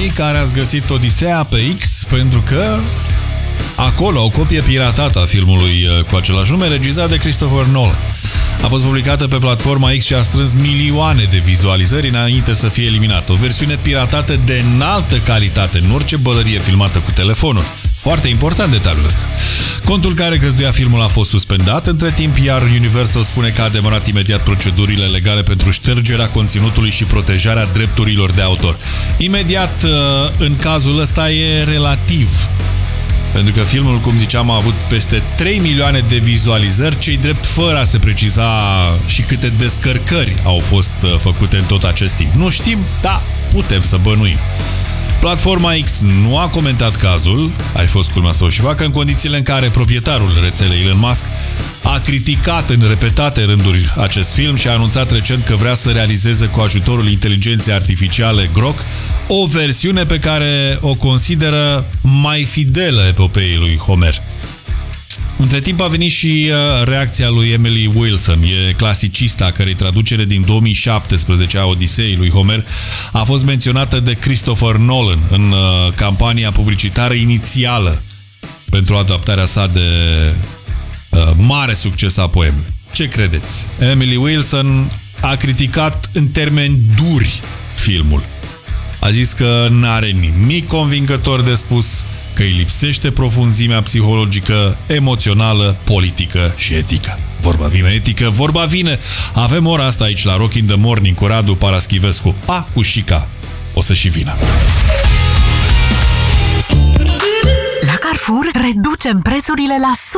care ați găsit Odiseea pe X, pentru că acolo o copie piratată a filmului cu același nume, regizat de Christopher Nolan. A fost publicată pe platforma X și a strâns milioane de vizualizări înainte să fie eliminată. O versiune piratată de înaltă calitate, în orice bălărie filmată cu telefonul. Foarte important detaliul ăsta. Contul care găzduia filmul a fost suspendat între timp, iar Universal spune că a demarat imediat procedurile legale pentru ștergerea conținutului și protejarea drepturilor de autor. Imediat, în cazul ăsta, e relativ. Pentru că filmul, cum ziceam, a avut peste 3 milioane de vizualizări, cei drept fără a se preciza și câte descărcări au fost făcute în tot acest timp. Nu știm, dar putem să bănuim. Platforma X nu a comentat cazul, ar fi fost culmea să o și facă, în condițiile în care proprietarul rețelei Elon Musk a criticat în repetate rânduri acest film și a anunțat recent că vrea să realizeze cu ajutorul inteligenței artificiale Grok o versiune pe care o consideră mai fidelă epopeii lui Homer. Între timp a venit și reacția lui Emily Wilson, e clasicista a cărei traducere din 2017 a Odiseei lui Homer a fost menționată de Christopher Nolan în campania publicitară inițială pentru adaptarea sa de mare succes a poemului. Ce credeți? Emily Wilson a criticat în termeni duri filmul. A zis că n-are nimic convingător de spus, că îi lipsește profunzimea psihologică, emoțională, politică și etică. Vorba vine etică, vorba vine! Avem ora asta aici la Rock in the Morning cu Radu Paraschivescu. Cu Șica. O să și vină. La Carrefour reducem prețurile la